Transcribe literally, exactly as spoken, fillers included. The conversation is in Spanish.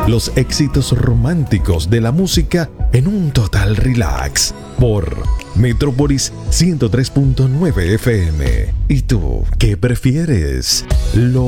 los éxitos románticos de la música en un total relax por Metrópolis ciento tres punto nueve F M. ¿Y tú qué prefieres? ¿Lo